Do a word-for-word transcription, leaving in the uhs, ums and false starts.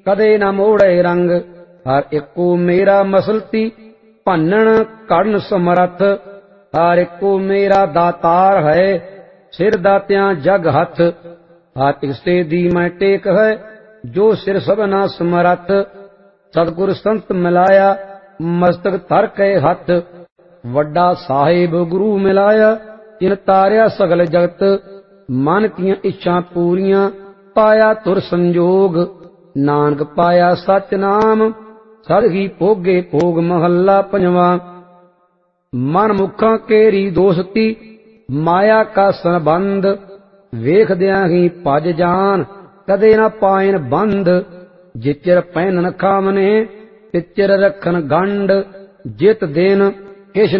ਕਦੇ ਨਾ ਮੋੜੇ ਰੰਗ। ਹਰ ਇੱਕੋ ਮੇਰਾ ਮਸਲਤੀ ਭੰਨਣ ਘੜਨ ਸਮਰੱਥ। ਹਰ ਇੱਕੋ ਮੇਰਾ ਦਾਤਾਰ ਹੈ ਸਿਰ ਦਾਤਿਆਂ ਜਗ ਹੱਥ। ਹਰ ਇਸੇ ਦੀ ਮੈਂ ਟੇਕ ਹੈ ਜੋ ਸਿਰ ਸਭਨਾ ਸਮਰੱਥ। ਸਤਿਗੁਰ ਸੰਤ ਮਿਲਾਇਆ ਮਸਤਕ ਧਰ ਕੇ ਹੱਥ। ਵੱਡਾ ਸਾਹਿਬ ਗੁਰੂ ਮਿਲਾਇਆ ਜਿਨ ਤਾਰਿਆ ਸਗਲ ਜਗਤ। ਮਨ ਦੀਆਂ ਇੱਛਾ ਪੂਰੀਆਂ ਪਾਇਆ ਤੁਰ ਸੰਜੋਗ। ਨਾਨਕ ਪਾਇਆ ਸਚ ਨਾਮ ਸਦ ਹੀ ਭੋਗੇ ਭੋਗ। ਮਹੱਲਾ ਪੰਜਵਾਂ। ਮਨ ਮੁਖਾਂ ਕੇਰੀ ਦੋਸਤੀ ਮਾਇਆ ਕਾ ਸੰਬੰਧ। ਵੇਖਦਿਆਂ ਹੀ ਭਜ ਜਾਨ ਕਦੇ ਨਾ ਪਾਇਨ ਬੰਧ। ਜਿਚਰ ਪਹਿਨਣ ਖਾਮਨੇ ਤਿਚਰ ਰੱਖਣ ਗੰਢ। ਜਿਤ ਦਿਨ ਕਿਛ